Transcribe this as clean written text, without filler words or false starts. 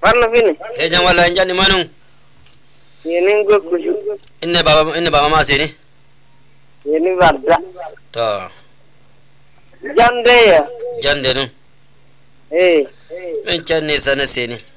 Parla fini. Jam walla en jandi manum. Yenin gokkuju. Inne baba ma seni. Yeni warda. To. Jande ya. Jande dum. Eh. Men canni sana seni.